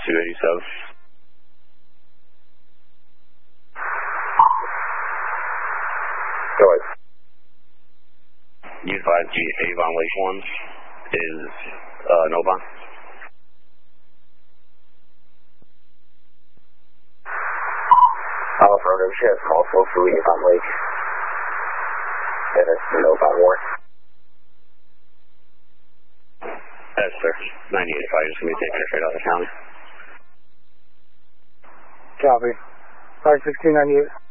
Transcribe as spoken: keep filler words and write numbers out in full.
two eighty-seven. Go ahead. You advise G Avon Lake one is uh, no bond. All affirmative, shift, call full through Avon Lake. And it's no bond warrant. Yes, sir. ninety eighty-five, just give me a take straight out of the county. Copy. five sixteen ninety-eight.